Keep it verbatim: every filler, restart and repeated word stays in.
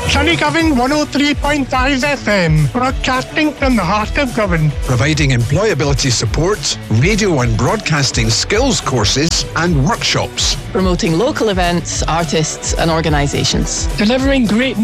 Sunnygovan one oh three point five F M, broadcasting from the heart of Govan. Providing employability support, radio and broadcasting skills courses and workshops. Promoting local events, artists and organisations. Delivering great